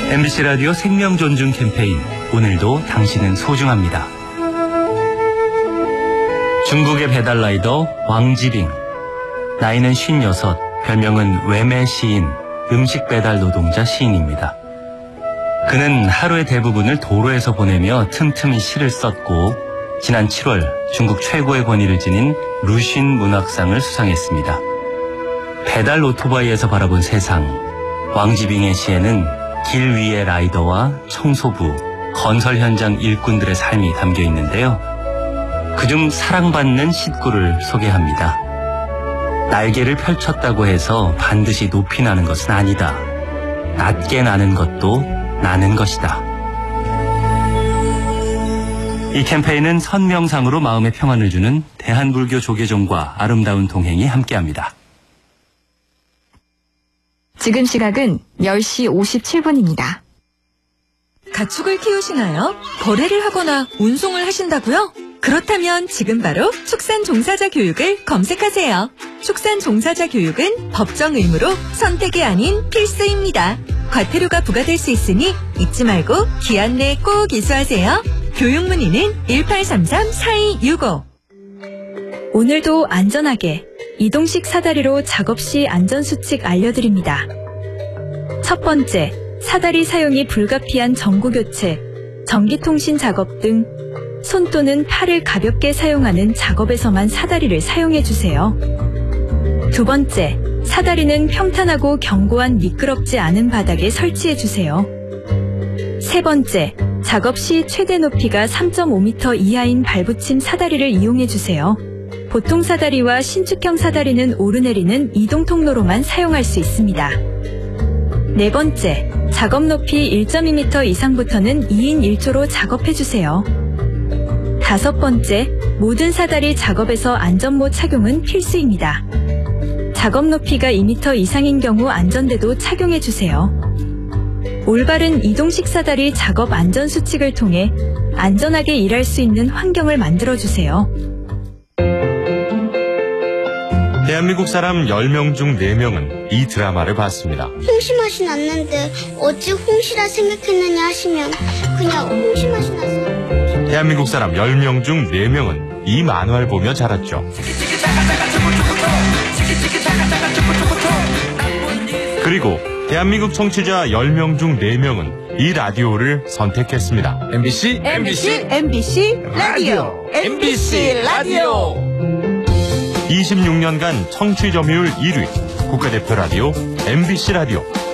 MBC 라디오 생명존중 캠페인, 오늘도 당신은 소중합니다. 중국의 배달라이더 왕지빙. 나이는 56, 별명은 외매 시인, 음식 배달 노동자 시인입니다. 그는 하루의 대부분을 도로에서 보내며 틈틈이 시를 썼고, 지난 7월 중국 최고의 권위를 지닌 루신 문학상을 수상했습니다. 배달 오토바이에서 바라본 세상. 왕지빙의 시에는 길 위의 라이더와 청소부, 건설 현장 일꾼들의 삶이 담겨 있는데요. 그중 사랑받는 식구를 소개합니다. 날개를 펼쳤다고 해서 반드시 높이 나는 것은 아니다. 낮게 나는 것도 나는 것이다. 이 캠페인은 선명상으로 마음의 평안을 주는 대한불교 조계종과 아름다운 동행이 함께합니다. 지금 시각은 10시 57분입니다. 가축을 키우시나요? 거래를 하거나 운송을 하신다고요? 그렇다면 지금 바로 축산종사자 교육을 검색하세요. 축산종사자 교육은 법정 의무로 선택이 아닌 필수입니다. 과태료가 부과될 수 있으니 잊지 말고 기한 내에 꼭 이수하세요. 교육 문의는 1833-4265. 오늘도 안전하게 이동식 사다리로 작업 시 안전수칙 알려드립니다. 첫 번째, 사다리 사용이 불가피한 전구교체, 전기통신 작업 등 손 또는 팔을 가볍게 사용하는 작업에서만 사다리를 사용해주세요. 두 번째, 사다리는 평탄하고 견고한 미끄럽지 않은 바닥에 설치해주세요. 세 번째, 작업 시 최대 높이가 3.5m 이하인 발붙임 사다리를 이용해주세요. 보통 사다리와 신축형 사다리는 오르내리는 이동 통로로만 사용할 수 있습니다. 네 번째, 작업 높이 1.2m 이상부터는 2인 1조로 작업해주세요. 다섯 번째, 모든 사다리 작업에서 안전모 착용은 필수입니다. 작업 높이가 2m 이상인 경우 안전대도 착용해주세요. 올바른 이동식 사다리 작업 안전수칙을 통해 안전하게 일할 수 있는 환경을 만들어주세요. 대한민국 사람 10명 중 4명은 이 드라마를 봤습니다. 홍시 맛이 났는데 어찌 홍시라 생각했느냐 하시면 그냥 홍시 맛이 나서. 대한민국 사람 10명 중 4명은 이 만화를 보며 자랐죠. 그리고 대한민국 청취자 10명 중 4명은 이 라디오를 선택했습니다. MBC 라디오. MBC 라디오. 26년간 청취 점유율 1위 국가대표 라디오 MBC 라디오.